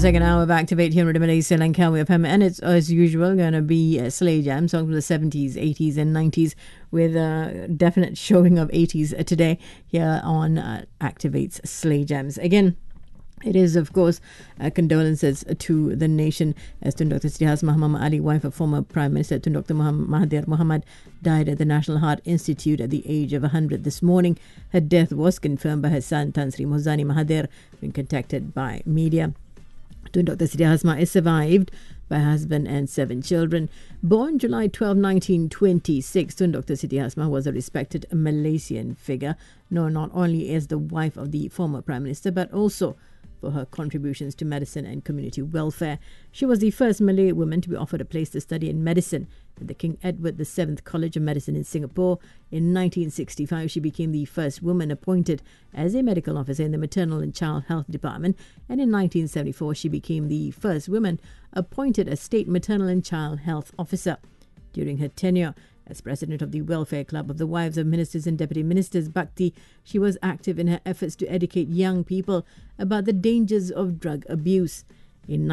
second hour of Activate here at Malaysia and Kalwi FM, and it's as usual going to be Slay Jam, songs from the 70s, 80s and 90s, with a definite showing of 80s today here on Activate's Slay Jams. Again, it is, of course, condolences to the nation as Tun Dr. Siti Hasmah Muhammad Ali, wife of former Prime Minister Tun Dr. Mahathir Mohamad, died at the National Heart Institute at the age of 100 this morning. Her death was confirmed by her son, Tan Sri Mohzani Mahathir, when contacted by media. Tun Dr. Siti Hasmah is survived by her husband and 7 children. Born July 12, 1926, Tun Dr. Siti Hasmah was a respected Malaysian figure, known not only as the wife of the former Prime Minister, but also for her contributions to medicine and community welfare. She was the first Malay woman to be offered a place to study in medicine at the King Edward VII College of Medicine in Singapore. In 1965, she became the first woman appointed as a medical officer in the Maternal and Child Health Department, and in 1974, she became the first woman appointed as State Maternal and Child Health Officer. During her tenure as president of the Welfare Club of the Wives of Ministers and Deputy Ministers, Bhakti, she was active in her efforts to educate young people about the dangers of drug abuse. In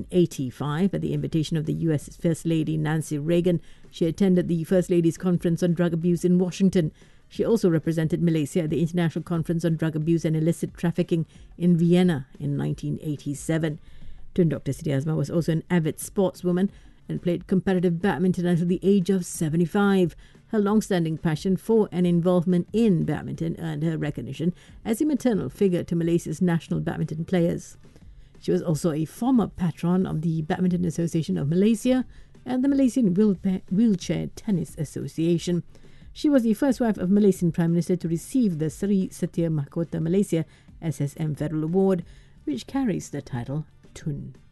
1985, at the invitation of the U.S. First Lady Nancy Reagan, she attended the First Ladies' Conference on Drug Abuse in Washington. She also represented Malaysia at the International Conference on Drug Abuse and Illicit Trafficking in Vienna in 1987. Tun Dr. Siti Hasmah was also an avid sportswoman and played competitive badminton until the age of 75. Her long-standing passion for and involvement in badminton earned her recognition as a maternal figure to Malaysia's national badminton players. She was also a former patron of the Badminton Association of Malaysia and the Malaysian Wheelchair Tennis Association. She was the first wife of Malaysian Prime Minister to receive the Sri Satya Mahkota Malaysia SSM Federal Award, which carries the title Tun.